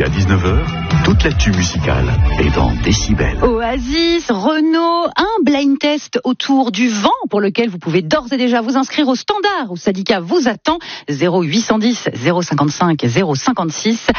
midi à 19h, toute l'actu musicale est dans Décibel. Oasis, Renaud, un blind test autour du vent pour lequel vous pouvez d'ores et déjà vous inscrire au standard où Sadika vous attend. 0810 055 056.